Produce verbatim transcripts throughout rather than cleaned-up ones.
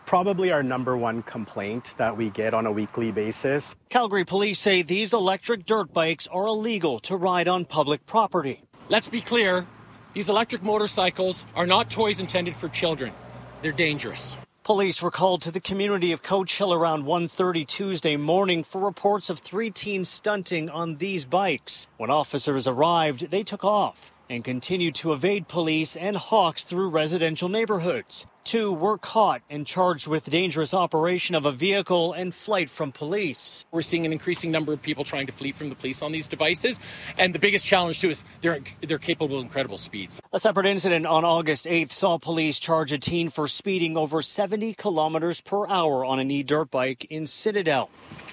probably our number one complaint that we get on a weekly basis. Calgary police say these electric dirt bikes are illegal to ride on public property. Let's be clear, these electric motorcycles are not toys intended for children. They're dangerous. Police were called to the community of Coach Hill around one thirty Tuesday morning for reports of three teens stunting on these bikes. When officers arrived, they took off and continued to evade police and hawks through residential neighborhoods. Two were caught and charged with dangerous operation of a vehicle and flight from police. We're seeing an increasing number of people trying to flee from the police on these devices. And the biggest challenge, too, is they're, they're capable of incredible speeds. A separate incident on August eighth saw police charge a teen for speeding over seventy kilometers per hour on an e-dirt bike in Citadel.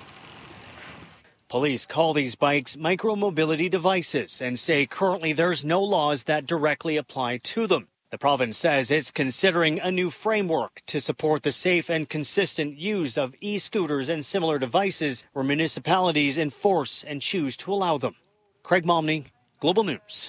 Police call these bikes micromobility devices and say currently there's no laws that directly apply to them. The province says it's considering a new framework to support the safe and consistent use of e-scooters and similar devices where municipalities enforce and choose to allow them. Craig Momney, Global News.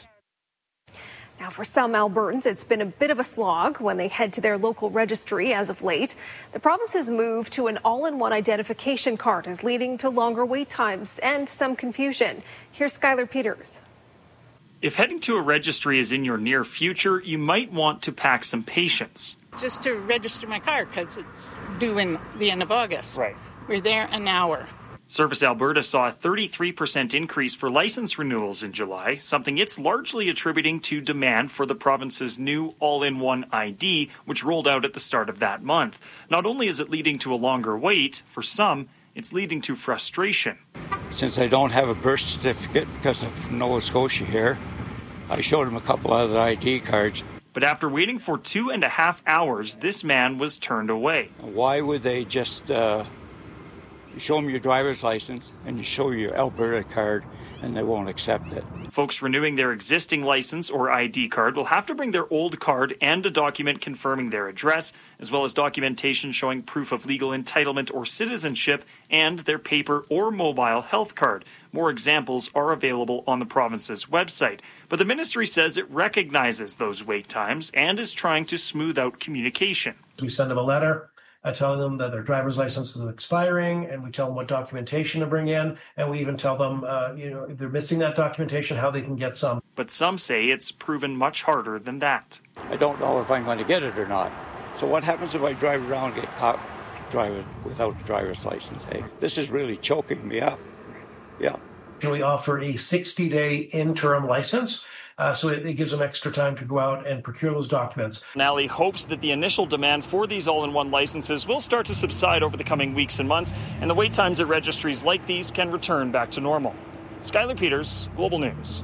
Now, for some Albertans, it's been a bit of a slog when they head to their local registry as of late. The province's move to an all-in-one identification card is leading to longer wait times and some confusion. Here's Skylar Peters. If heading to a registry is in your near future, you might want to pack some patience. Just to register my car because it's due in the end of August. Right. We're there an hour. Service Alberta saw a thirty-three percent increase for license renewals in July, something it's largely attributing to demand for the province's new all-in-one I D, which rolled out at the start of that month. Not only is it leading to a longer wait, for some, it's leading to frustration. Since I don't have a birth certificate because of Nova Scotia here, I showed him a couple other I D cards. But after waiting for two and a half hours, this man was turned away. Why would they just... Uh You show them your driver's license and you show your Alberta card and they won't accept it. Folks renewing their existing license or I D card will have to bring their old card and a document confirming their address, as well as documentation showing proof of legal entitlement or citizenship and their paper or mobile health card. More examples are available on the province's website. But the ministry says it recognizes those wait times and is trying to smooth out communication. We send them a letter Uh, telling them that their driver's license is expiring, and we tell them what documentation to bring in, and we even tell them, uh, you know, if they're missing that documentation, how they can get some. But some say it's proven much harder than that. I don't know if I'm going to get it or not. So what happens if I drive around and get caught driving without a driver's license? Hey, this is really choking me up. Yeah. We offer a sixty-day interim license. Uh, so it, it gives them extra time to go out and procure those documents. Nally hopes that the initial demand for these all-in-one licenses will start to subside over the coming weeks and months, and the wait times at registries like these can return back to normal. Skylar Peters, Global News.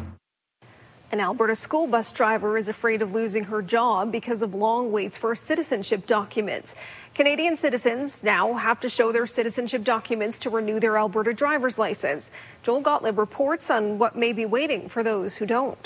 An Alberta school bus driver is afraid of losing her job because of long waits for citizenship documents. Canadian citizens now have to show their citizenship documents to renew their Alberta driver's license. Joel Gottlieb reports on what may be waiting for those who don't.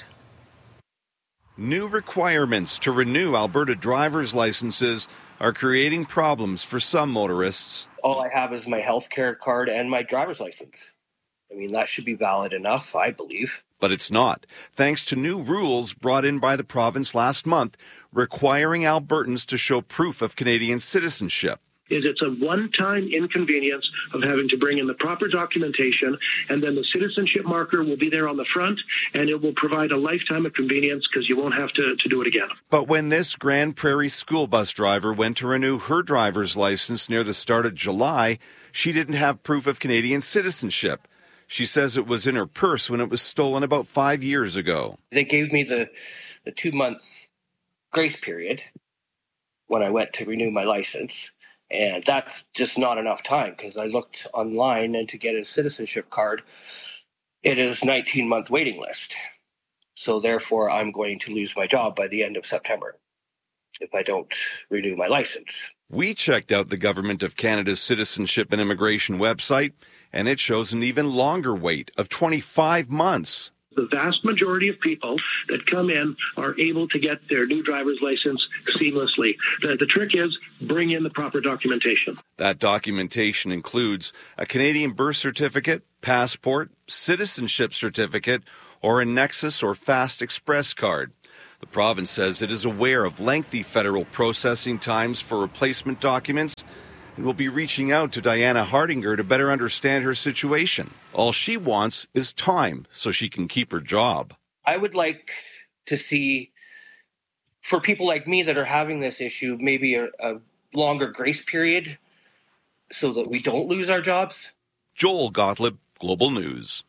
New requirements to renew Alberta driver's licenses are creating problems for some motorists. All I have is my health care card and my driver's license. I mean, that should be valid enough, I believe. But it's not, thanks to new rules brought in by the province last month requiring Albertans to show proof of Canadian citizenship. Is it's a one-time inconvenience of having to bring in the proper documentation, and then the citizenship marker will be there on the front, and it will provide a lifetime of convenience because you won't have to, to do it again. But when this Grand Prairie school bus driver went to renew her driver's license near the start of July, she didn't have proof of Canadian citizenship. She says it was in her purse when it was stolen about five years ago. They gave me the, the two-month grace period when I went to renew my license. And that's just not enough time because I looked online, and to get a citizenship card, it is nineteen-month waiting list. So therefore, I'm going to lose my job by the end of September if I don't renew my license. We checked out the Government of Canada's Citizenship and Immigration website, and it shows an even longer wait of twenty-five months. The vast majority of people that come in are able to get their new driver's license seamlessly. The, the trick is bring in the proper documentation. That documentation includes a Canadian birth certificate, passport, citizenship certificate, or a Nexus or Fast Express card. The province says it is aware of lengthy federal processing times for replacement documents and will be reaching out to Diana Hardinger to better understand her situation. All she wants is time so she can keep her job. I would like to see, for people like me that are having this issue, maybe a, a longer grace period so that we don't lose our jobs. Joel Gottlieb, Global News.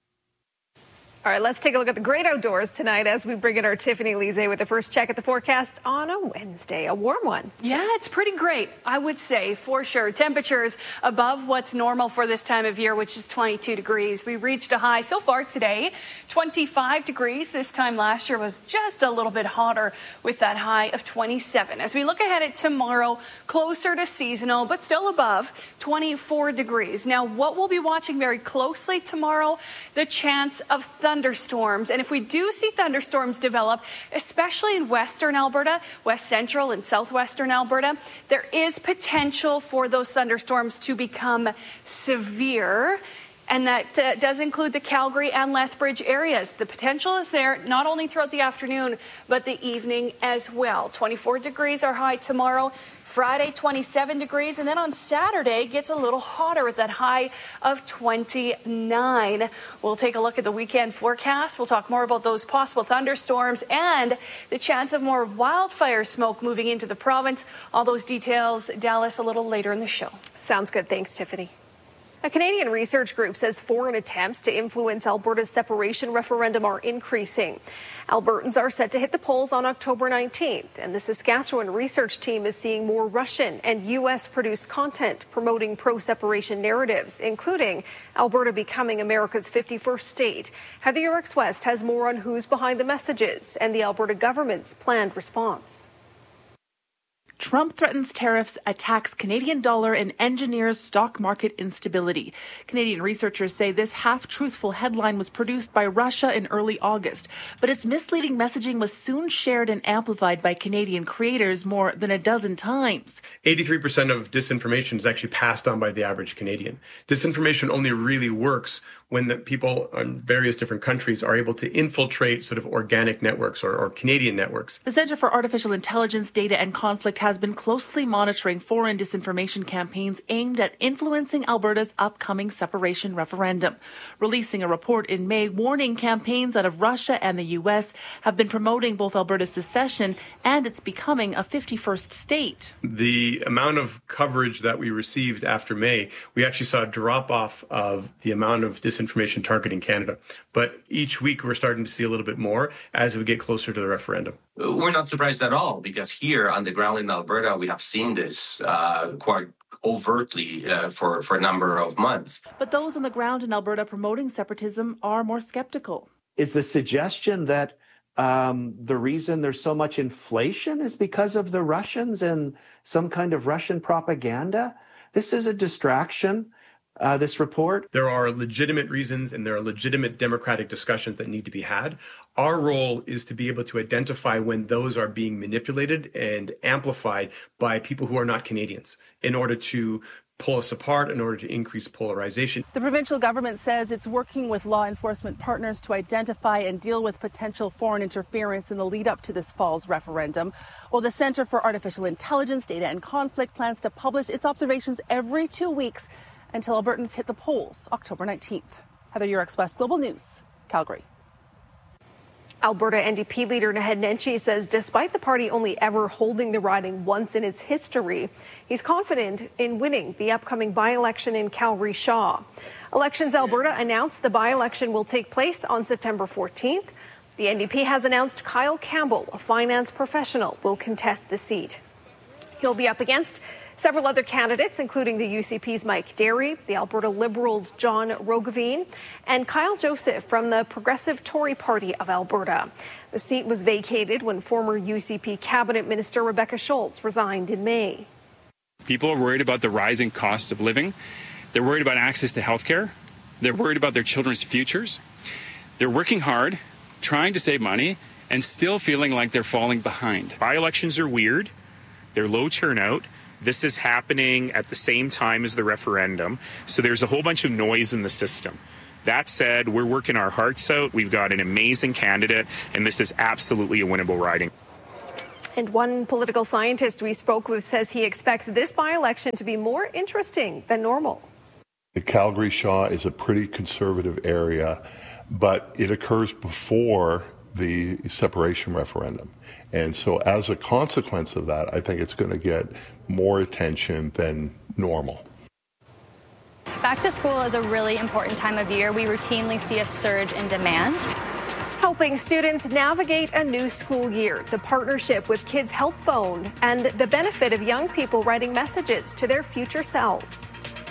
All right, let's take a look at the great outdoors tonight as we bring in our Tiffany Lise with the first check at the forecast on a Wednesday, a warm one. Yeah, it's pretty great, I would say, for sure. Temperatures above what's normal for this time of year, which is twenty-two degrees. We reached a high so far today, twenty-five degrees. This time last year was just a little bit hotter with that high of twenty-seven. As we look ahead at tomorrow, closer to seasonal, but still above twenty-four degrees. Now, what we'll be watching very closely tomorrow, the chance of thunder. Thunderstorms. And if we do see thunderstorms develop, especially in western Alberta, west central and southwestern Alberta, there is potential for those thunderstorms to become severe. And that uh, does include the Calgary and Lethbridge areas. The potential is there not only throughout the afternoon, but the evening as well. twenty-four degrees are high tomorrow. Friday, twenty-seven degrees. And then on Saturday, gets a little hotter with that high of twenty-nine. We'll take a look at the weekend forecast. We'll talk more about those possible thunderstorms and the chance of more wildfire smoke moving into the province. All those details, Dallas, a little later in the show. Sounds good. Thanks, Tiffany. A Canadian research group says foreign attempts to influence Alberta's separation referendum are increasing. Albertans are set to hit the polls on October nineteenth, and the Saskatchewan research team is seeing more Russian and U S-produced content promoting pro-separation narratives, including Alberta becoming America's fifty-first state. Heather Yerix-West has more on who's behind the messages and the Alberta government's planned response. Trump threatens tariffs, attacks Canadian dollar, and engineers stock market instability. Canadian researchers say this half-truthful headline was produced by Russia in early August, but its misleading messaging was soon shared and amplified by Canadian creators more than a dozen times. eighty-three percent of disinformation is actually passed on by the average Canadian. Disinformation only really works when the people in various different countries are able to infiltrate sort of organic networks or, or Canadian networks. The Centre for Artificial Intelligence, Data and Conflict has been closely monitoring foreign disinformation campaigns aimed at influencing Alberta's upcoming separation referendum, releasing a report in May warning campaigns out of Russia and the U S have been promoting both Alberta's secession and its becoming a fifty-first state. The amount of coverage that we received after May, we actually saw a drop-off of the amount of disinformation targeting Canada. But each week we're starting to see a little bit more as we get closer to the referendum. We're not surprised at all, because here on the ground in Alberta, we have seen this uh, quite overtly uh, for, for a number of months. But those on the ground in Alberta promoting separatism are more skeptical. Is the suggestion that um, the reason there's so much inflation is because of the Russians and some kind of Russian propaganda? This is a distraction. Uh, this report. There are legitimate reasons and there are legitimate democratic discussions that need to be had. Our role is to be able to identify when those are being manipulated and amplified by people who are not Canadians in order to pull us apart, in order to increase polarization. The provincial government says it's working with law enforcement partners to identify and deal with potential foreign interference in the lead up to this fall's referendum. While the Centre for Artificial Intelligence, Data and Conflict plans to publish its observations every two weeks until Albertans hit the polls October nineteenth. Heather Yerix-West, Global News, Calgary. Alberta N D P leader Naheed Nenshi says despite the party only ever holding the riding once in its history, he's confident in winning the upcoming by-election in Calgary-Shaw. Elections Alberta announced the by-election will take place on September fourteenth. The N D P has announced Kyle Campbell, a finance professional, will contest the seat. He'll be up against several other candidates, including the U C P's Mike Derry, the Alberta Liberals' John Roggeveen, and Kyle Joseph from the Progressive Tory Party of Alberta. The seat was vacated when former U C P Cabinet Minister Rebecca Schultz resigned in May. People are worried about the rising costs of living. They're worried about access to health care. They're worried about their children's futures. They're working hard, trying to save money, and still feeling like they're falling behind. By-elections are weird. They're low turnout. This is happening at the same time as the referendum, so there's a whole bunch of noise in the system. That said, we're working our hearts out. We've got an amazing candidate, and this is absolutely a winnable riding. And one political scientist we spoke with says he expects this by-election to be more interesting than normal. The Calgary-Shaw is a pretty conservative area, but it occurs before the separation referendum. And so as a consequence of that, I think it's going to get more attention than normal. Back to school is a really important time of year. We routinely see a surge in demand. Helping students navigate a new school year, the partnership with Kids Help Phone, and the benefit of young people writing messages to their future selves.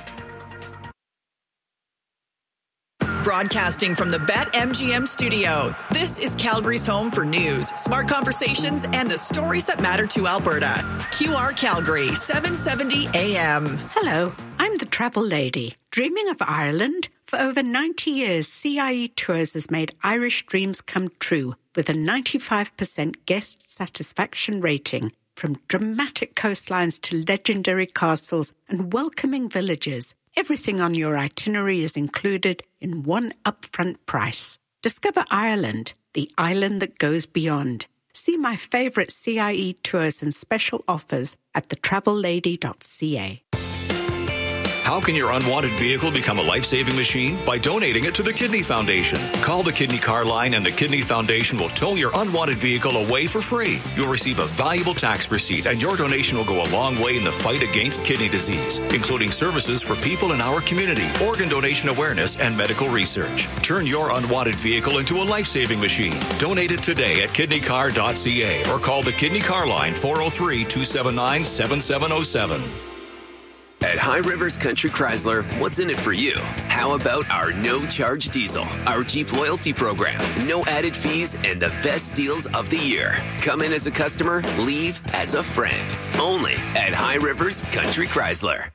Broadcasting from the BetMGM studio, this is Calgary's home for news, smart conversations, and the stories that matter to Alberta. Q R Calgary, seven seventy A M. Hello, I'm the travel lady. Dreaming of Ireland? For over ninety years, C I E Tours has made Irish dreams come true with a ninety-five percent guest satisfaction rating. From dramatic coastlines to legendary castles and welcoming villages, everything on your itinerary is included in one upfront price. Discover Ireland, the island that goes beyond. See my favourite C I E tours and special offers at the travel lady dot c a. How can your unwanted vehicle become a life-saving machine? By donating it to the Kidney Foundation. Call the Kidney Car Line and the Kidney Foundation will tow your unwanted vehicle away for free. You'll receive a valuable tax receipt and your donation will go a long way in the fight against kidney disease, including services for people in our community, organ donation awareness, and medical research. Turn your unwanted vehicle into a life-saving machine. Donate it today at kidney car dot c a or call the Kidney Car Line four oh three, two seven nine, seven seven oh seven. At High Rivers Country Chrysler, what's in it for you? How about our no-charge diesel, our Jeep loyalty program, no added fees, and the best deals of the year? Come in as a customer, leave as a friend. Only at High Rivers Country Chrysler.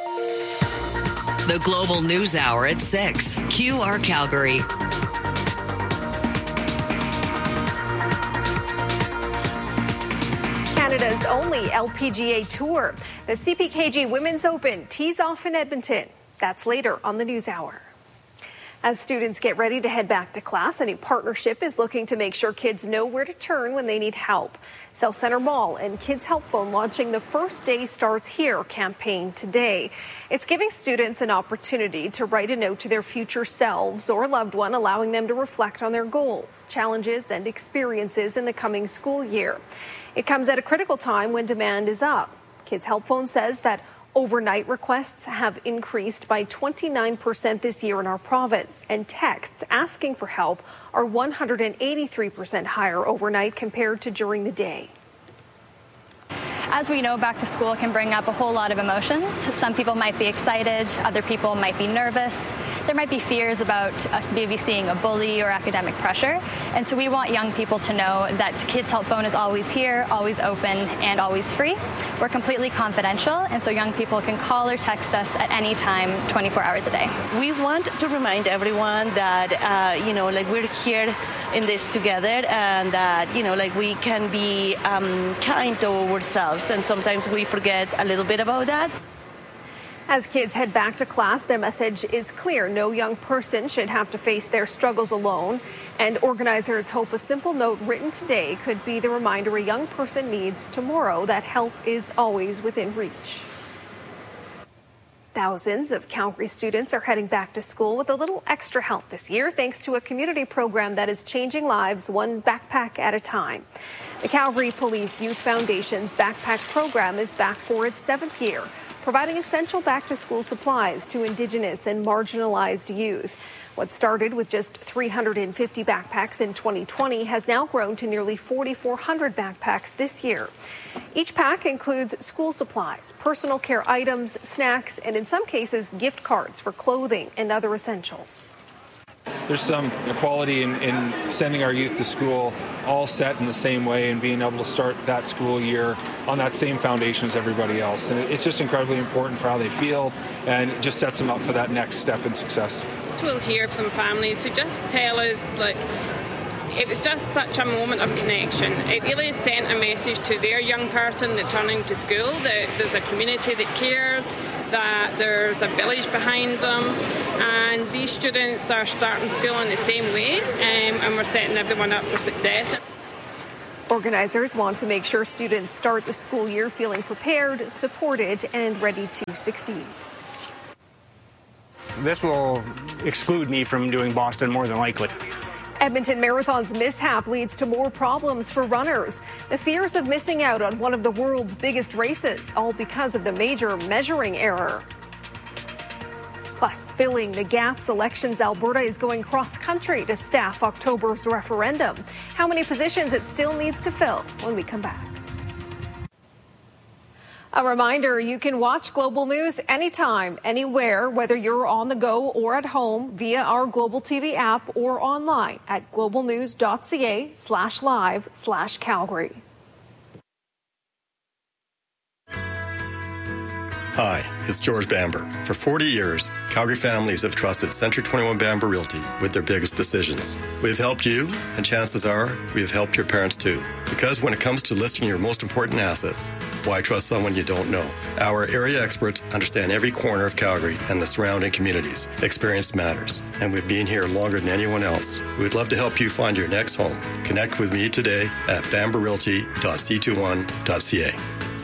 The Global News Hour at six. Q R Calgary. Canada's only L P G A Tour. The C P K G Women's Open tees off in Edmonton. That's later on the News Hour. As students get ready to head back to class, a new partnership is looking to make sure kids know where to turn when they need help. South Centre Mall and Kids Help Phone launching the First Day Starts Here campaign today. It's giving students an opportunity to write a note to their future selves or loved one, allowing them to reflect on their goals, challenges, and experiences in the coming school year. It comes at a critical time when demand is up. Kids Help Phone says that overnight requests have increased by twenty-nine percent this year in our province, and texts asking for help are one hundred eighty-three percent higher overnight compared to during the day. As we know, back to school can bring up a whole lot of emotions. Some people might be excited, other people might be nervous. There might be fears about us maybe seeing a bully or academic pressure. And so we want young people to know that Kids Help Phone is always here, always open, and always free. We're completely confidential, and so young people can call or text us at any time, twenty-four hours a day. We want to remind everyone that, uh, you know, like we're here in this together, and that, you know, like we can be um, kind to ourselves, and sometimes we forget a little bit about that. As kids head back to class, their message is clear. No young person should have to face their struggles alone. And organizers hope a simple note written today could be the reminder a young person needs tomorrow that help is always within reach. Thousands of Calgary students are heading back to school with a little extra help this year, thanks to a community program that is changing lives one backpack at a time. The Calgary Police Youth Foundation's backpack program is back for its seventh year, providing essential back-to-school supplies to Indigenous and marginalized youth. What started with just three hundred fifty backpacks in twenty twenty has now grown to nearly forty-four hundred backpacks this year. Each pack includes school supplies, personal care items, snacks, and in some cases, gift cards for clothing and other essentials. There's some equality in, in sending our youth to school all set in the same way and being able to start that school year on that same foundation as everybody else. And it's just incredibly important for how they feel, and it just sets them up for that next step in success. We'll hear from families who just tell us, like, it was just such a moment of connection. It really sent a message to their young person returning to school that there's a community that cares, that there's a village behind them, and these students are starting school in the same way, um, and we're setting everyone up for success. Organizers want to make sure students start the school year feeling prepared, supported, and ready to succeed. This will exclude me from doing Boston more than likely. Edmonton Marathon's mishap leads to more problems for runners. The fears of missing out on one of the world's biggest races, all because of the major measuring error. Plus, filling the gaps, Elections Alberta is going cross-country to staff October's referendum. How many positions it still needs to fill when we come back. A reminder, you can watch Global News anytime, anywhere, whether you're on the go or at home via our Global T V app or online at globalnews.ca slash live slash Calgary. Hi, it's George Bamber. For forty years, Calgary families have trusted Century twenty-one Bamber Realty with their biggest decisions. We've helped you, and chances are we have helped your parents too. Because when it comes to listing your most important assets, why trust someone you don't know? Our area experts understand every corner of Calgary and the surrounding communities. Experience matters, and we've been here longer than anyone else. We'd love to help you find your next home. Connect with me today at bamber realty dot c twenty-one dot c a.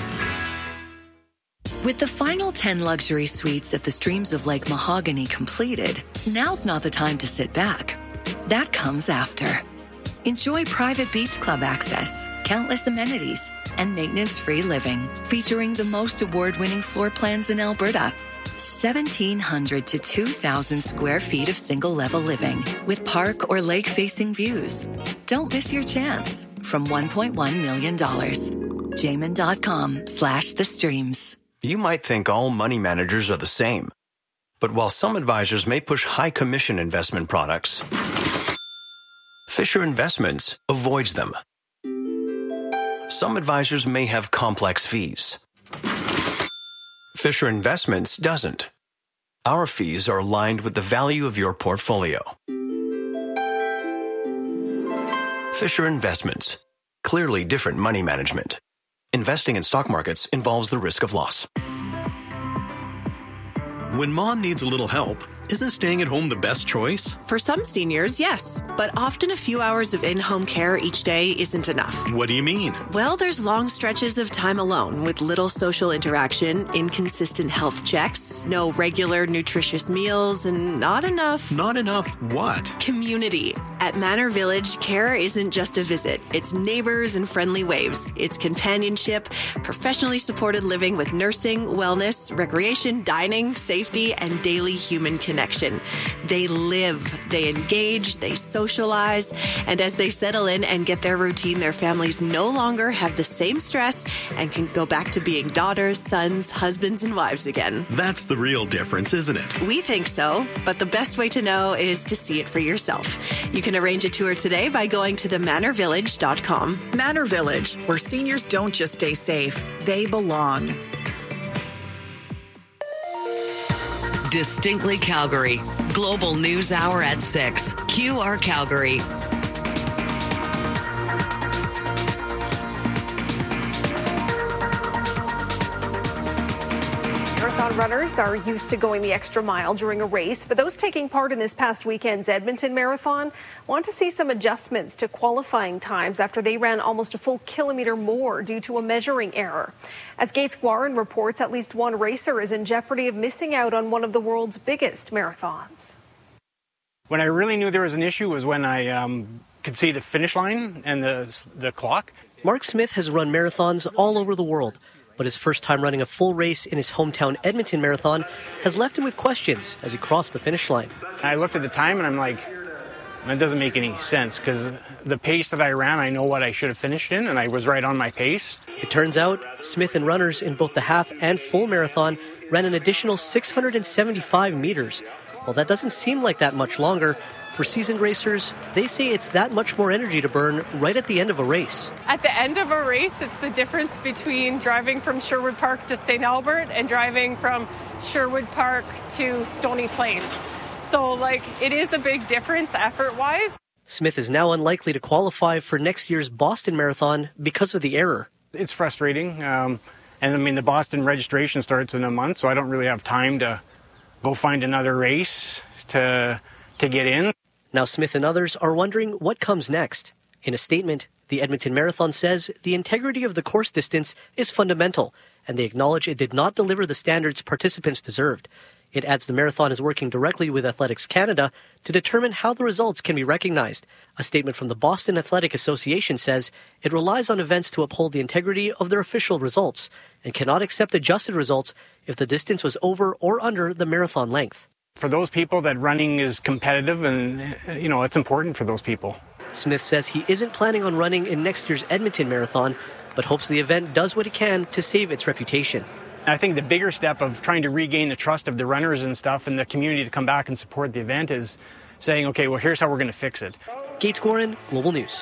With the final ten luxury suites at the Streams of Lake Mahogany completed, now's not the time to sit back. That comes after. Enjoy private beach club access, countless amenities, and maintenance-free living, featuring the most award-winning floor plans in Alberta. seventeen hundred to two thousand square feet of single-level living with park or lake-facing views. Don't miss your chance. From one point one million dollars. Jamin.com slash the streams. You might think all money managers are the same. But while some advisors may push high commission investment products, Fisher Investments avoids them. Some advisors may have complex fees. Fisher Investments doesn't. Our fees are aligned with the value of your portfolio. Fisher Investments. Clearly different money management. Investing in stock markets involves the risk of loss. When mom needs a little help, isn't staying at home the best choice? For some seniors, yes. But often a few hours of in-home care each day isn't enough. What do you mean? Well, there's long stretches of time alone with little social interaction, inconsistent health checks, no regular nutritious meals, and not enough... Not enough what? Community. At Manor Village, care isn't just a visit. It's neighbors and friendly waves. It's companionship, professionally supported living with nursing, wellness, recreation, dining, safety, and daily human connection. Connection. They live, they engage, they socialize, and as they settle in and get their routine, their families no longer have the same stress and can go back to being daughters, sons, husbands, and wives again. That's the real difference, isn't it? We think so, but the best way to know is to see it for yourself. You can arrange a tour today by going to the manor village dot com. Manor Village, where seniors don't just stay safe, they belong. Distinctly Calgary. Global News Hour at six. Q R Calgary. Marathon runners are used to going the extra mile during a race, but those taking part in this past weekend's Edmonton Marathon want to see some adjustments to qualifying times after they ran almost a full kilometre more due to a measuring error. As Gates Guarin reports, at least one racer is in jeopardy of missing out on one of the world's biggest marathons. When I really knew there was an issue was when I um, could see the finish line and the the clock. Mark Smith has run marathons all over the world, but his first time running a full race in his hometown Edmonton Marathon has left him with questions as he crossed the finish line. I looked at the time and I'm like, that doesn't make any sense because the pace that I ran, I know what I should have finished in, and I was right on my pace. It turns out Smith and runners in both the half and full marathon ran an additional six hundred seventy-five meters. Well, that doesn't seem like that much longer. For seasoned racers, they say it's that much more energy to burn right at the end of a race. At the end of a race, it's the difference between driving from Sherwood Park to Saint Albert and driving from Sherwood Park to Stony Plain. So, like, it is a big difference effort-wise. Smith is now unlikely to qualify for next year's Boston Marathon because of the error. It's frustrating. Um, and I mean, the Boston registration starts in a month, so I don't really have time to go find another race to to get in. Now Smith and others are wondering what comes next. In a statement, the Edmonton Marathon says the integrity of the course distance is fundamental, and they acknowledge it did not deliver the standards participants deserved. It adds the marathon is working directly with Athletics Canada to determine how the results can be recognized. A statement from the Boston Athletic Association says it relies on events to uphold the integrity of their official results and cannot accept adjusted results if the distance was over or under the marathon length. For those people that running is competitive and, you know, it's important for those people. Smith says he isn't planning on running in next year's Edmonton Marathon, but hopes the event does what it can to save its reputation. I think the bigger step of trying to regain the trust of the runners and stuff and the community to come back and support the event is saying, okay, well, here's how we're going to fix it. Gates Gorin, Global News.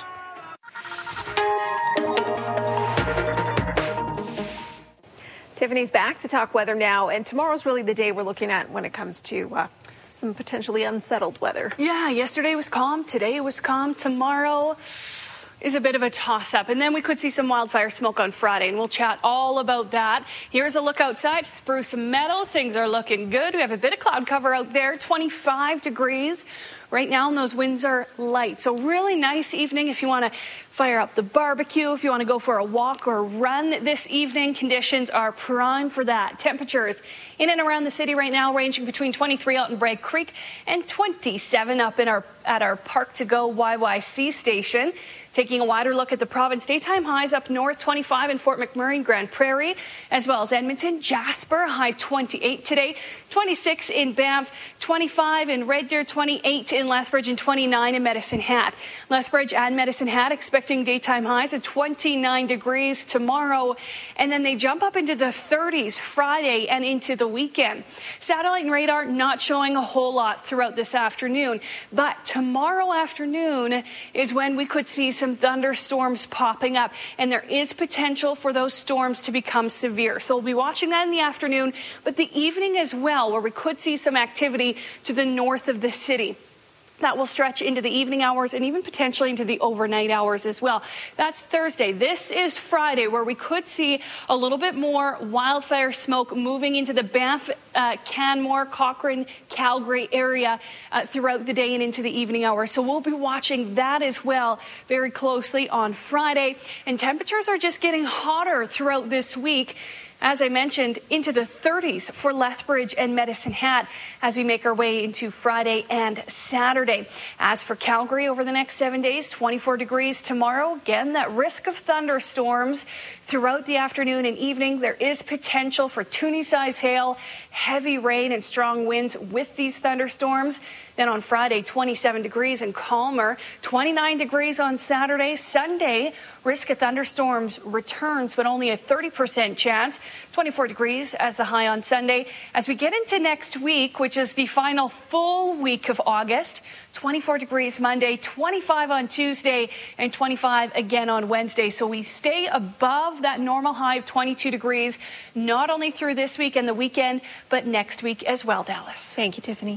Tiffany's back to talk weather now, and tomorrow's really the day we're looking at when it comes to uh, some potentially unsettled weather. Yeah, yesterday was calm, today was calm, tomorrow is a bit of a toss-up. And then we could see some wildfire smoke on Friday, and we'll chat all about that. Here's a look outside. Spruce Meadows, things are looking good. We have a bit of cloud cover out there, twenty-five degrees. Right now, and those winds are light. So really nice evening if you want to fire up the barbecue, if you want to go for a walk or run this evening. Conditions are prime for that. Temperatures in and around the city right now ranging between twenty-three out in Bragg Creek and twenty-seven up in our at our Park to Go Y Y C station. Taking a wider look at the province, daytime highs up north, twenty-five in Fort McMurray and Grand Prairie, as well as Edmonton. Jasper, high twenty-eight today, twenty-six in Banff, twenty-five in Red Deer, twenty-eight in Lethbridge, and twenty-nine in Medicine Hat. Lethbridge and Medicine Hat expecting daytime highs of twenty-nine degrees tomorrow, and then they jump up into the thirties Friday and into the weekend. Satellite and radar not showing a whole lot throughout this afternoon, but tomorrow afternoon is when we could see some thunderstorms popping up, and there is potential for those storms to become severe. So we'll be watching that in the afternoon, but the evening as well, where we could see some activity to the north of the city. That will stretch into the evening hours and even potentially into the overnight hours as well. That's Thursday. This is Friday, where we could see a little bit more wildfire smoke moving into the Banff, uh, Canmore, Cochrane, Calgary area uh, throughout the day and into the evening hours. So we'll be watching that as well very closely on Friday. And temperatures are just getting hotter throughout this week. As I mentioned, into the thirties for Lethbridge and Medicine Hat as we make our way into Friday and Saturday. As for Calgary, over the next seven days, twenty-four degrees tomorrow. Again, that risk of thunderstorms throughout the afternoon and evening. There is potential for Toonie-size hail, heavy rain, and strong winds with these thunderstorms. Then on Friday, twenty-seven degrees and calmer, twenty-nine degrees on Saturday. Sunday, risk of thunderstorms returns, but only a thirty percent chance. twenty-four degrees as the high on Sunday. As we get into next week, which is the final full week of August, twenty-four degrees Monday, twenty-five on Tuesday, and twenty-five again on Wednesday. So we stay above that normal high of twenty-two degrees, not only through this week and the weekend, but next week as well, Dallas. Thank you, Tiffany.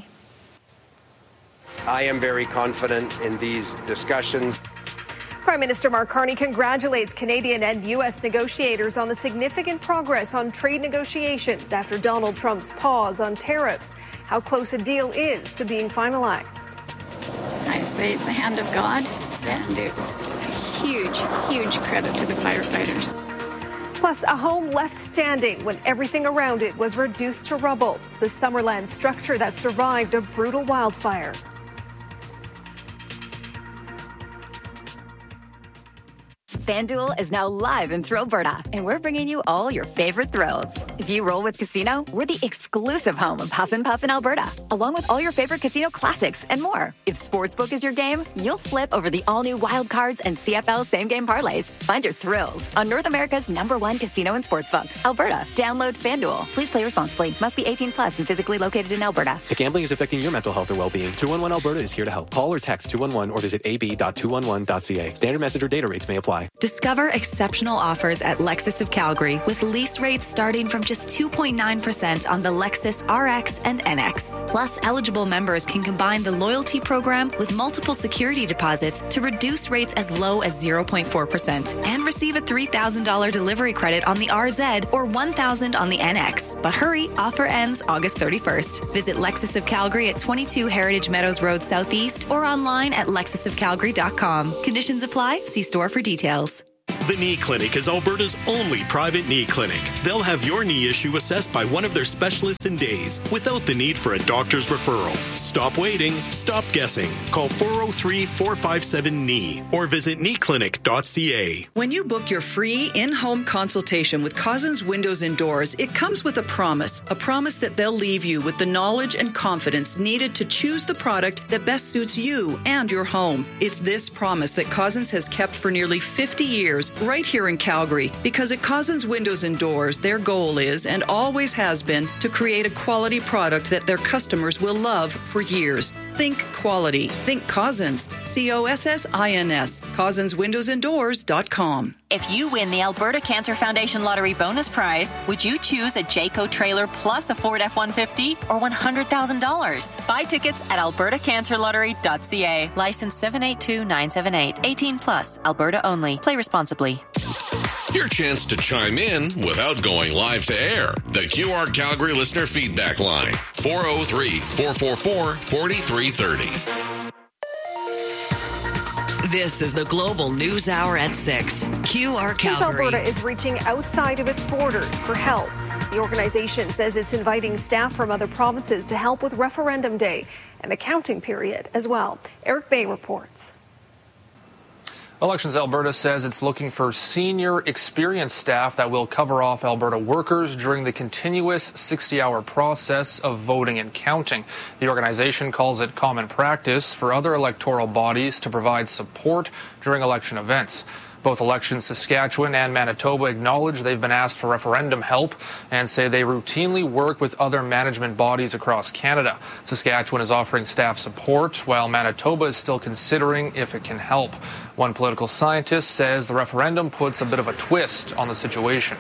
I am very confident in these discussions. Prime Minister Mark Carney congratulates Canadian and U S negotiators on the significant progress on trade negotiations after Donald Trump's pause on tariffs. How close a deal is to being finalized. I say it's the hand of God, and it was a huge, huge credit to the firefighters. Plus, a home left standing when everything around it was reduced to rubble. The Summerland structure that survived a brutal wildfire. FanDuel is now live in Thrillberta, and we're bringing you all your favorite thrills. If you roll with Casino, we're the exclusive home of Huff and Puff in Alberta, along with all your favorite casino classics and more. If Sportsbook is your game, you'll flip over the all-new Wild Cards and C F L same-game parlays. Find your thrills on North America's number one casino and sportsbook, Alberta. Download FanDuel. Please play responsibly. Must be eighteen plus and physically located in Alberta. If gambling is affecting your mental health or well-being, two one one Alberta is here to help. Call or text two one one or visit a b dot two one one dot c a. Standard message or data rates may apply. Discover exceptional offers at Lexus of Calgary with lease rates starting from just two point nine percent on the Lexus R X and N X. Plus, eligible members can combine the loyalty program with multiple security deposits to reduce rates as low as zero point four percent and receive a three thousand dollars delivery credit on the R Z or one thousand dollars on the N X. But hurry, offer ends August thirty-first. Visit Lexus of Calgary at twenty-two Heritage Meadows Road Southeast or online at lexus of calgary dot com. Conditions apply. See store for details. The Knee Clinic is Alberta's only private knee clinic. They'll have your knee issue assessed by one of their specialists in days without the need for a doctor's referral. Stop waiting. Stop guessing. Call four oh three, four five seven, K N E E or visit knee clinic dot c a. When you book your free in-home consultation with Cousins Windows and Doors, it comes with a promise. A promise that they'll leave you with the knowledge and confidence needed to choose the product that best suits you and your home. It's this promise that Cousins has kept for nearly fifty years right here in Calgary, because at Cousins Windows and Doors, their goal is and always has been to create a quality product that their customers will love for years. Think quality. Think Cousins. C O S S I N S. Cousins Windows and Doors dot com. If you win the Alberta Cancer Foundation Lottery bonus prize, would you choose a Jayco trailer plus a Ford F one fifty or one hundred thousand dollars? Buy tickets at alberta cancer lottery dot c a. License seven eight two nine seven eight. eighteen plus. Alberta only. Play responsibly. Your chance to chime in without going live to air. The Q R Calgary Listener Feedback Line. four oh three, four four four, four three three oh. This is the Global News Hour at six. Q R Calgary. Alberta is reaching outside of its borders for help. The organization says it's inviting staff from other provinces to help with Referendum Day and the counting period as well. Eric Bay reports. Elections Alberta says it's looking for senior, experienced staff that will cover off Alberta workers during the continuous sixty-hour process of voting and counting. The organization calls it common practice for other electoral bodies to provide support during election events. Both Elections Saskatchewan and Manitoba acknowledge they've been asked for referendum help and say they routinely work with other management bodies across Canada. Saskatchewan is offering staff support, while Manitoba is still considering if it can help. One political scientist says the referendum puts a bit of a twist on the situation.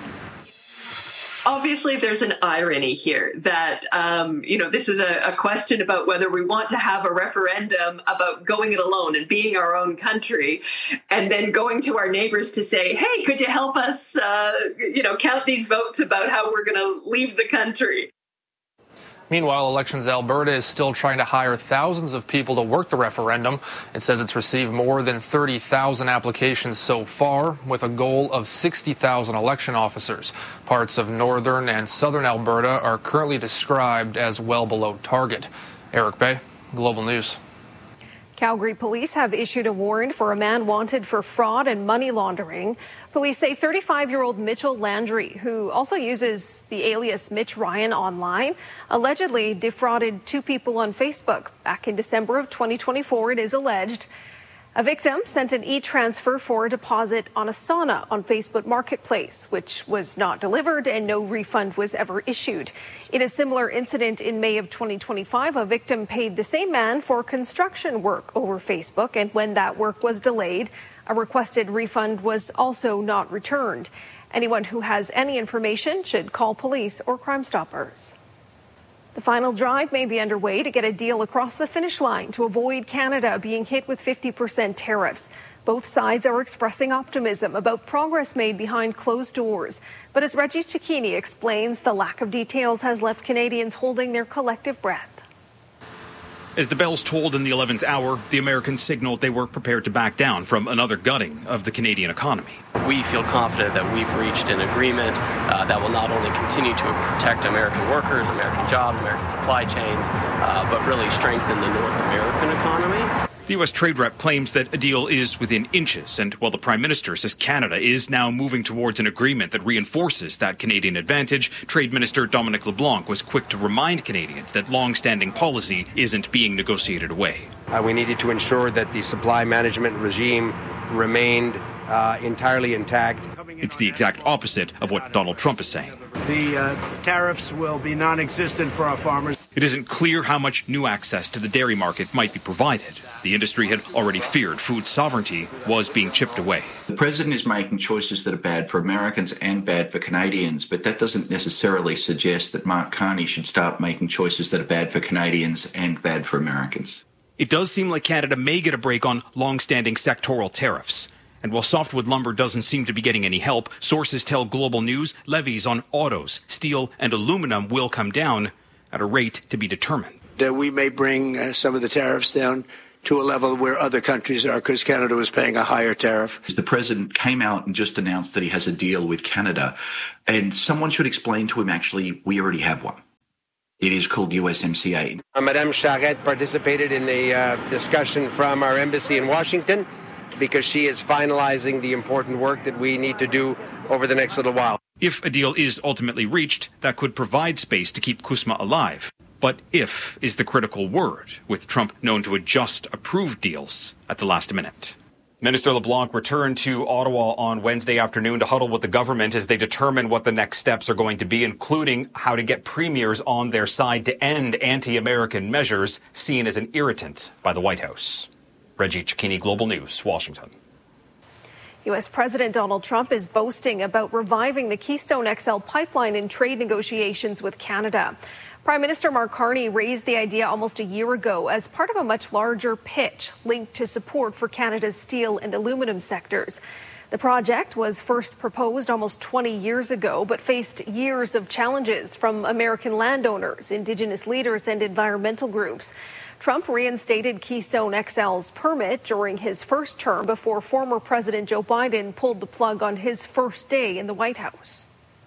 Obviously, there's an irony here that, um, you know, this is a, a question about whether we want to have a referendum about going it alone and being our own country, and then going to our neighbors to say, hey, could you help us, uh, you know, count these votes about how we're going to leave the country? Meanwhile, Elections Alberta is still trying to hire thousands of people to work the referendum. It says it's received more than thirty thousand applications so far, with a goal of sixty thousand election officers. Parts of northern and southern Alberta are currently described as well below target. Eric Bay, Global News. Calgary police have issued a warrant for a man wanted for fraud and money laundering. Police say thirty-five-year-old Mitchell Landry, who also uses the alias Mitch Ryan online, allegedly defrauded two people on Facebook. Back in December of twenty twenty-four, it is alleged. A victim sent an e-transfer for a deposit on a sauna on Facebook Marketplace, which was not delivered and no refund was ever issued. In a similar incident in May of twenty twenty-five, a victim paid the same man for construction work over Facebook, and when that work was delayed, a requested refund was also not returned. Anyone who has any information should call police or Crime Stoppers. The final drive may be underway to get a deal across the finish line to avoid Canada being hit with fifty percent tariffs. Both sides are expressing optimism about progress made behind closed doors. But as Reggie Cicchini explains, the lack of details has left Canadians holding their collective breath. As the bells tolled in the eleventh hour, the Americans signaled they were prepared to back down from another gutting of the Canadian economy. We feel confident that we've reached an agreement uh, that will not only continue to protect American workers, American jobs, American supply chains, uh, but really strengthen the North American economy. The U S trade rep claims that a deal is within inches, and while the Prime Minister says Canada is now moving towards an agreement that reinforces that Canadian advantage, Trade Minister Dominic LeBlanc was quick to remind Canadians that long-standing policy isn't being negotiated away. Uh, we needed to ensure that the supply management regime remained uh, entirely intact. It's the exact opposite of what Donald Trump is saying. The uh, tariffs will be non-existent for our farmers. It isn't clear how much new access to the dairy market might be provided. The industry had already feared food sovereignty was being chipped away. The president is making choices that are bad for Americans and bad for Canadians, but that doesn't necessarily suggest that Mark Carney should start making choices that are bad for Canadians and bad for Americans. It does seem like Canada may get a break on long-standing sectoral tariffs. And while softwood lumber doesn't seem to be getting any help, sources tell Global News levies on autos, steel, and aluminum will come down at a rate to be determined. That we may bring uh, some of the tariffs down to a level where other countries are, because Canada was paying a higher tariff. The president came out and just announced that he has a deal with Canada, and someone should explain to him, actually, we already have one. It is called U S M C A. Uh, Madame Charette participated in the uh, discussion from our embassy in Washington because she is finalizing the important work that we need to do over the next little while. If a deal is ultimately reached, that could provide space to keep CUSMA alive. But if is the critical word, with Trump known to adjust approved deals at the last minute. Minister LeBlanc returned to Ottawa on Wednesday afternoon to huddle with the government as they determine what the next steps are going to be, including how to get premiers on their side to end anti-American measures seen as an irritant by the White House. Reggie Cecchini, Global News, Washington. U S. President Donald Trump is boasting about reviving the Keystone X L pipeline in trade negotiations with Canada. Prime Minister Mark Carney raised the idea almost a year ago as part of a much larger pitch linked to support for Canada's steel and aluminum sectors. The project was first proposed almost twenty years ago, but faced years of challenges from American landowners, Indigenous leaders, and environmental groups. Trump reinstated Keystone X L's permit during his first term before former President Joe Biden pulled the plug on his first day in the White House.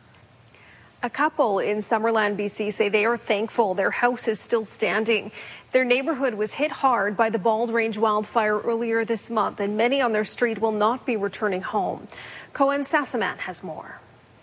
A couple in Summerland, B C say they are thankful their house is still standing. Their neighborhood was hit hard by the Bald Range wildfire earlier this month, and many on their street will not be returning home. Cohen Sassaman has more.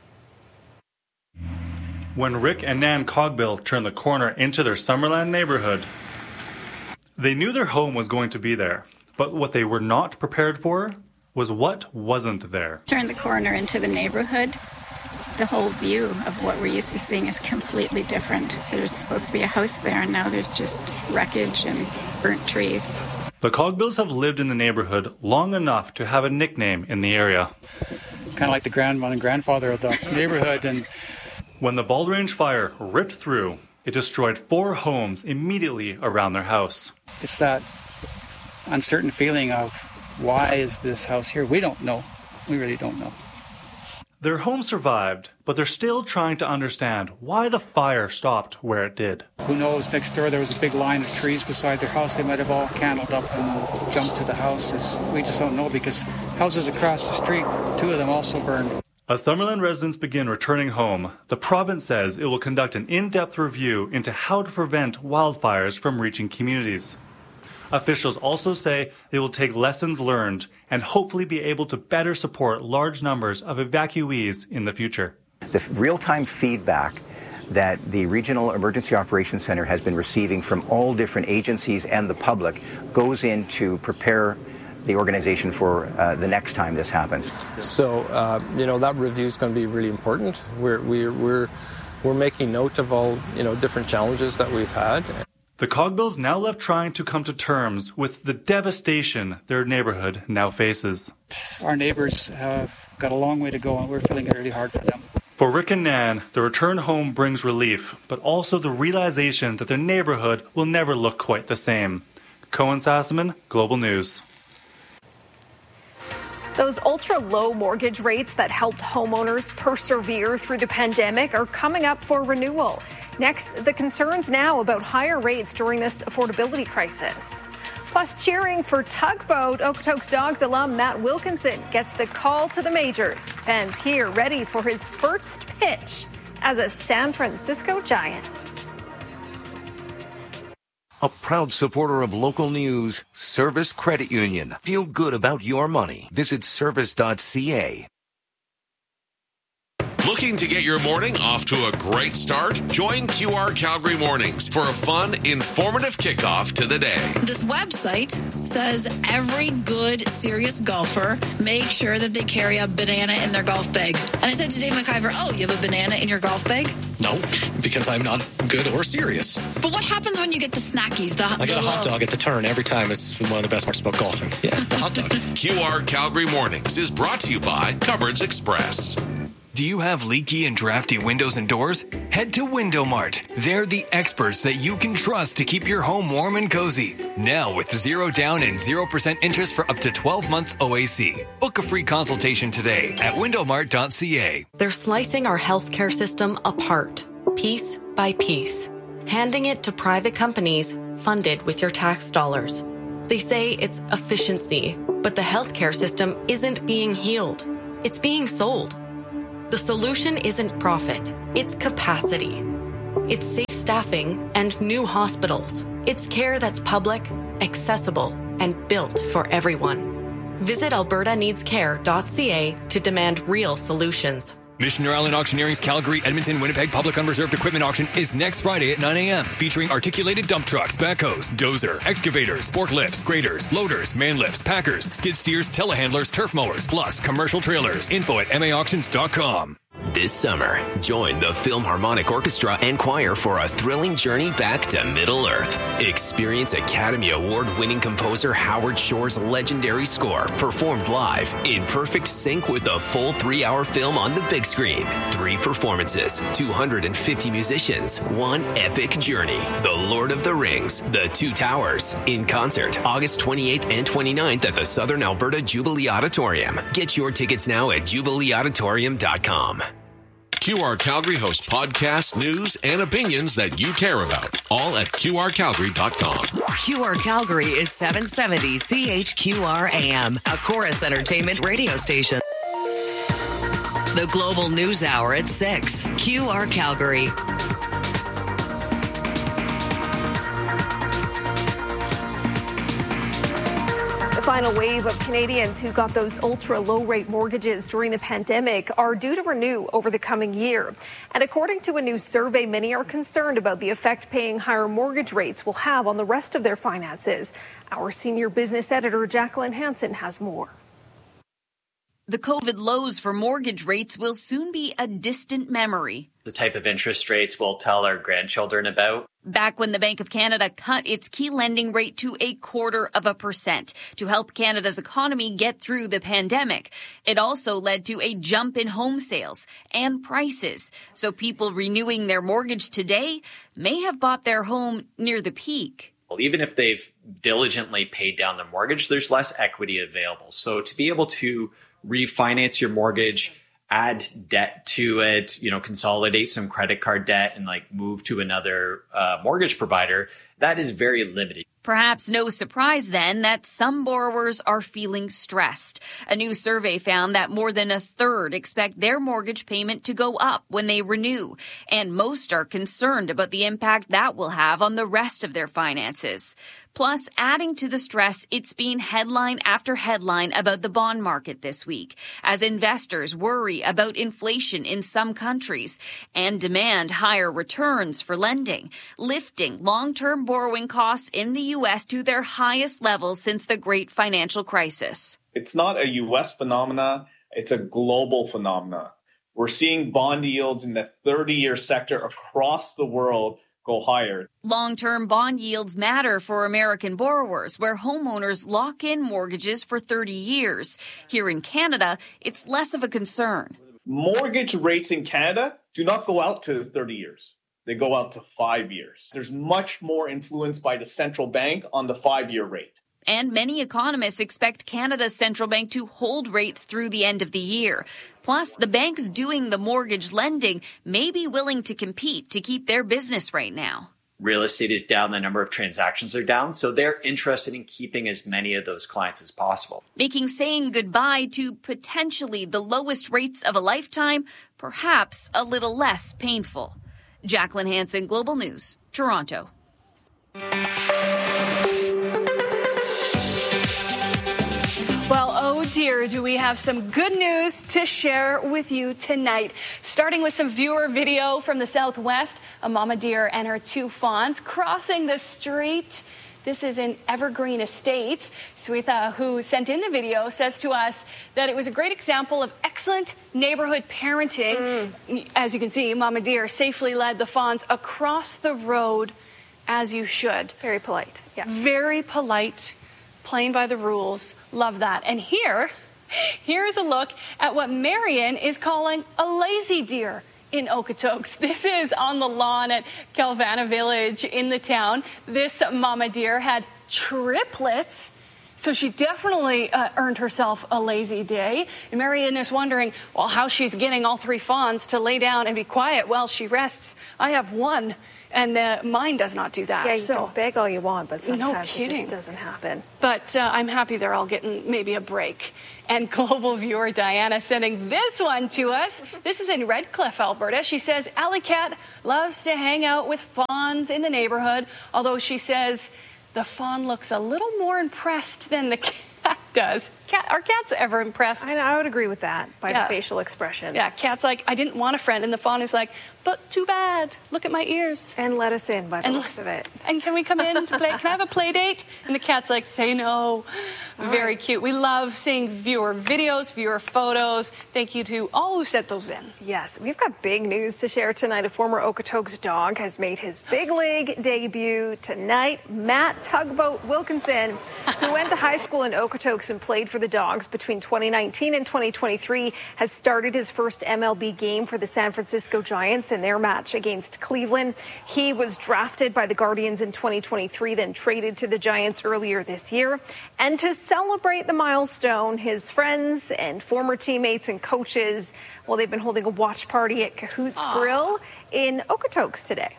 When Rick and Nan Cogbill turned the corner into their Summerland neighborhood, they knew their home was going to be there, but what they were not prepared for was what wasn't there. Turn the corner into the neighborhood. The whole view of what we're used to seeing is completely different. There's supposed to be a house there, and now there's just wreckage and burnt trees. The Cogbills have lived in the neighborhood long enough to have a nickname in the area. Kind of like the grandma and grandfather of the neighborhood. And when the Bald Range fire ripped through, it destroyed four homes immediately around their house. It's that uncertain feeling of, why is this house here? We don't know. We really don't know. Their home survived, but they're still trying to understand why the fire stopped where it did. Who knows, next door there was a big line of trees beside their house. They might have all candled up and jumped to the houses. We just don't know, because houses across the street, two of them also burned. As Summerland residents begin returning home, the province says it will conduct an in-depth review into how to prevent wildfires from reaching communities. Officials also say they will take lessons learned and hopefully be able to better support large numbers of evacuees in the future. The real-time feedback that the Regional Emergency Operations Center has been receiving from all different agencies and the public goes in to prepare the organization for uh, the next time this happens. So, uh, you know, that review is going to be really important. We're, we're, we're, we're making note of all, you know, different challenges that we've had. The Cogbills now left trying to come to terms with the devastation their neighborhood now faces. Our neighbors have got a long way to go, and we're feeling it really hard for them. For Rick and Nan, the return home brings relief, but also the realization that their neighborhood will never look quite the same. Cohen Sassaman, Global News. Those ultra-low mortgage rates that helped homeowners persevere through the pandemic are coming up for renewal. Next, the concerns now about higher rates during this affordability crisis. Plus, cheering for tugboat, Okotoks Dogs alum Matt Wilkinson gets the call to the majors. Fans here ready for his first pitch as a San Francisco Giant. A proud supporter of local news, Service Credit Union. Feel good about your money. Visit service dot c a. Looking to get your morning off to a great start? Join Q R Calgary Mornings for a fun, informative kickoff to the day. This website says every good, serious golfer make sure that they carry a banana in their golf bag. And I said to Dave McIver, oh, you have a banana in your golf bag? No, because I'm not good or serious. But what happens when you get the snackies? The, I get a hot dog at the turn every time. It's one of the best parts about golfing. Yeah, the hot dog. Q R Calgary Mornings is brought to you by Cupboards Express. Do you have leaky and drafty windows and doors? Head to Window Mart. They're the experts that you can trust to keep your home warm and cozy. Now with zero down and zero percent interest for up to twelve months O A C. Book a free consultation today at window mart dot c a. They're slicing our healthcare system apart, piece by piece, handing it to private companies funded with your tax dollars. They say it's efficiency, but the healthcare system isn't being healed. It's being sold. The solution isn't profit, it's capacity. It's safe staffing and new hospitals. It's care that's public, accessible, and built for everyone. Visit alberta needs care dot c a to demand real solutions. Missioner Island Auctioneering's Calgary, Edmonton, Winnipeg Public Unreserved Equipment Auction is next Friday at nine a.m. featuring articulated dump trucks, backhoes, dozer, excavators, forklifts, graders, loaders, man lifts, packers, skid steers, telehandlers, turf mowers, plus commercial trailers. Info at m a auctions dot com. This summer, join the Philharmonic Orchestra and Choir for a thrilling journey back to Middle Earth. Experience Academy Award-winning composer Howard Shore's legendary score performed live in perfect sync with the full three-hour film on the big screen. Three performances, two hundred fifty musicians, one epic journey. The Lord of the Rings, The Two Towers, in concert August twenty-eighth and twenty-ninth at the Southern Alberta Jubilee Auditorium. Get your tickets now at jubilee auditorium dot com. Q R Calgary hosts podcasts, news, and opinions that you care about, all at q r calgary dot com. Q R Calgary is seven seventy C H Q R A M, a Chorus Entertainment radio station. The Global News Hour at six, Q R Calgary. Final wave of Canadians who got those ultra low rate mortgages during the pandemic are due to renew over the coming year. And according to a new survey, many are concerned about the effect paying higher mortgage rates will have on the rest of their finances. Our senior business editor, Jacqueline Hansen, has more. The COVID lows for mortgage rates will soon be a distant memory. The type of interest rates we'll tell our grandchildren about. Back when the Bank of Canada cut its key lending rate to a quarter of a percent to help Canada's economy get through the pandemic. It also led to a jump in home sales and prices. So people renewing their mortgage today may have bought their home near the peak. Well, even if they've diligently paid down their mortgage, there's less equity available. So to be able to refinance your mortgage, add debt to it, you know, consolidate some credit card debt and like move to another uh, mortgage provider, that is very limited. Perhaps no surprise then that some borrowers are feeling stressed. A new survey found that more than a third expect their mortgage payment to go up when they renew, and most are concerned about the impact that will have on the rest of their finances. Plus, adding to the stress, it's been headline after headline about the bond market this week, as investors worry about inflation in some countries and demand higher returns for lending, lifting long-term borrowing costs in the U S to their highest levels since the great financial crisis. It's not a U S phenomena, it's a global phenomena. We're seeing bond yields in the thirty-year sector across the world go higher. Long-term bond yields matter for American borrowers, where homeowners lock in mortgages for thirty years. Here in Canada, it's less of a concern. Mortgage rates in Canada do not go out to thirty years. They go out to five years. There's much more influence by the central bank on the five-year rate. And many economists expect Canada's central bank to hold rates through the end of the year. Plus, the banks doing the mortgage lending may be willing to compete to keep their business right now. Real estate is down, the number of transactions are down, so they're interested in keeping as many of those clients as possible. Making saying goodbye to potentially the lowest rates of a lifetime perhaps a little less painful. Jacqueline Hansen, Global News, Toronto. Well, oh dear, do we we have some good news to share with you tonight. Starting with some viewer video from the Southwest, a mama deer and her two fawns crossing the street. This is in Evergreen Estates. Swetha, who sent in the video, says to us that it was a great example of excellent neighborhood parenting. Mm. As you can see, mama deer safely led the fawns across the road, as you should. Very polite. Yeah. Very polite, playing by the rules. Love that. And here, here's a look at what Marion is calling a lazy deer in Okotoks. This is on the lawn at Calvana Village in the town. This mama deer had triplets, so she definitely uh, earned herself a lazy day. And Marion is wondering, well, how she's getting all three fawns to lay down and be quiet while she rests. I have one, and uh, mine does not do that. Yeah, you so. can beg all you want, but sometimes No kidding. it just doesn't happen. But uh, I'm happy they're all getting maybe a break. And global viewer Diana sending this one to us. This is in Red Cliff, Alberta. She says, Alley Cat loves to hang out with fawns in the neighborhood, although she says the fawn looks a little more impressed than the cat does. Cat, are cats ever impressed? I, I would agree with that by Yeah. the facial expressions. Yeah, cat's like, I didn't want a friend. And the fawn is like, but too bad. Look at my ears. And let us in by the And- looks of it. And can we come in to play? Can I have a play date? And the cat's like, say no. Very right. cute. We love seeing viewer videos, viewer photos. Thank you to all who sent those in. Yes, we've got big news to share tonight. A former Okotoks dog has made his big league debut tonight. Matt Tugboat Wilkinson, who went to high school in Okotoks and played for the Dogs between twenty nineteen and twenty twenty-three, has started his first M L B game for the San Francisco Giants in their match against Cleveland. He was drafted by the Guardians in twenty twenty-three, then traded to the Giants earlier this year. And to celebrate the milestone, his friends and former teammates and coaches, well, they've been holding a watch party at Cahoots Aww. Grill in Okotoks today.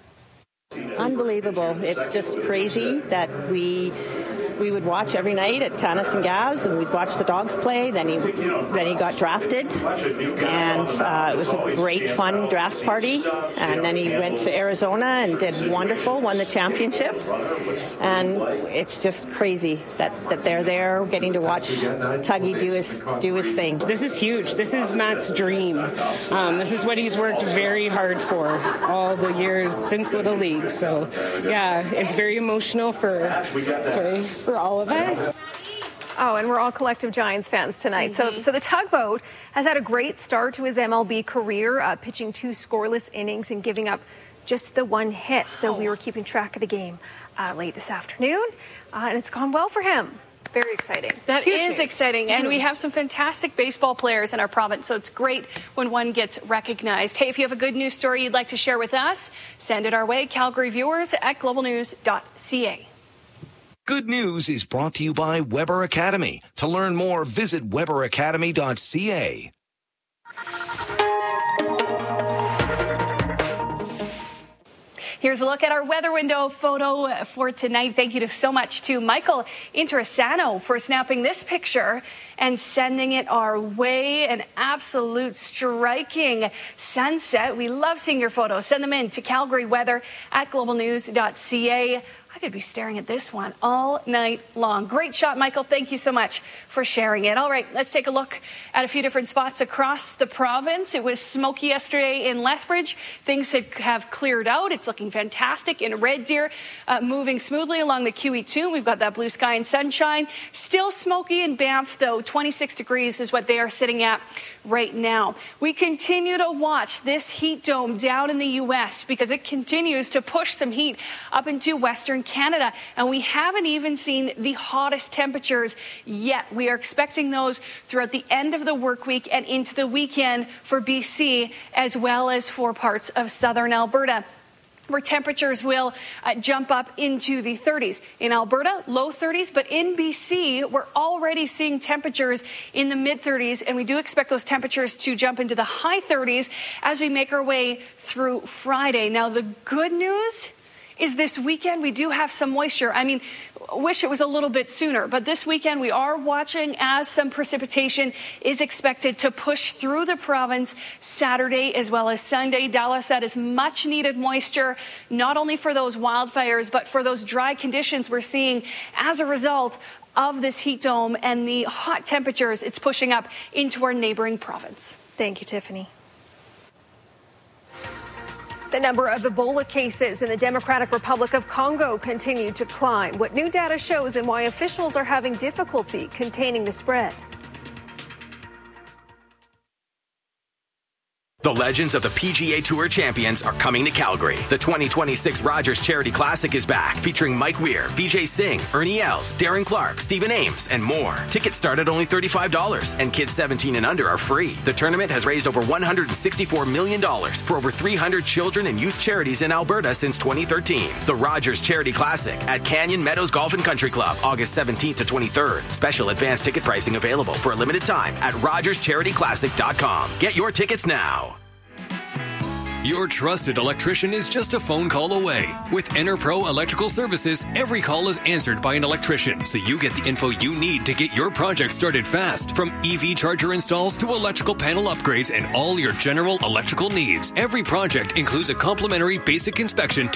Unbelievable. It's just crazy that we we would watch every night at Tanis and Gavs, and we'd watch the Dogs play. Then he then he got drafted, and uh, it was a great, fun draft party. And then he went to Arizona and did wonderful, won the championship. And it's just crazy that, that they're there getting to watch Tuggy do his do his thing. This is huge. This is Matt's dream. Um, this is what he's worked very hard for all the years since Little League. So, yeah, it's very emotional for sorry for all of us. Oh, and we're all collective Giants fans tonight. Mm-hmm. So, so the Tugboat has had a great start to his M L B career, uh, pitching two scoreless innings and giving up just the one hit. So we were keeping track of the game uh, late this afternoon, uh, and it's gone well for him. Very exciting. That Huge is news. exciting. And Mhm. we have some fantastic baseball players in our province, so it's great when one gets recognized. Hey, if you have a good news story you'd like to share with us, send it our way, Calgary viewers at global news dot c a. Good News is brought to you by Weber Academy. To learn more, visit weber academy dot c a. Here's a look at our weather window photo for tonight. Thank you to, so much to Michael Interessano for snapping this picture and sending it our way. An absolute striking sunset. We love seeing your photos. Send them in to Calgary Weather at global news dot c a. I could be staring at this one all night long. Great shot, Michael. Thank you so much for sharing it. All right, let's take a look at a few different spots across the province. It was smoky yesterday in Lethbridge. Things have cleared out. It's looking fantastic in Red Deer, uh, moving smoothly along the Q E two. We've got that blue sky and sunshine. Still smoky in Banff, though. twenty-six degrees is what they are sitting at right now. We continue to watch this heat dome down in the U S because it continues to push some heat up into Western Canada, and we haven't even seen the hottest temperatures yet. We are expecting those throughout the end of the work week and into the weekend for B C as well as for parts of southern Alberta, where temperatures will uh, jump up into the thirties. In Alberta, low thirties, but in B C, we're already seeing temperatures in the mid thirties, and we do expect those temperatures to jump into the high thirties as we make our way through Friday. Now, the good news is this weekend we do have some moisture. I mean, wish it was a little bit sooner, but this weekend we are watching as some precipitation is expected to push through the province Saturday as well as Sunday. Dallas, that is much needed moisture, not only for those wildfires, but for those dry conditions we're seeing as a result of this heat dome and the hot temperatures it's pushing up into our neighboring province. Thank you, Tiffany. The number of Ebola cases in the Democratic Republic of Congo continue to climb. What new data shows and why officials are having difficulty containing the spread. The legends of the P G A Tour champions are coming to Calgary. The twenty twenty-six Rogers Charity Classic is back, featuring Mike Weir, Vijay Singh, Ernie Els, Darren Clark, Stephen Ames, and more. Tickets start at only thirty-five dollars, and kids seventeen and under are free. The tournament has raised over one hundred sixty-four million dollars for over three hundred children and youth charities in Alberta since twenty thirteen. The Rogers Charity Classic at Canyon Meadows Golf and Country Club, August seventeenth to twenty-third. Special advance ticket pricing available for a limited time at rogers charity classic dot com. Get your tickets now. Your trusted electrician is just a phone call away. With EnerPro Electrical Services, every call is answered by an electrician, so you get the info you need to get your project started fast. From E V charger installs to electrical panel upgrades and all your general electrical needs. Every project includes a complimentary basic inspection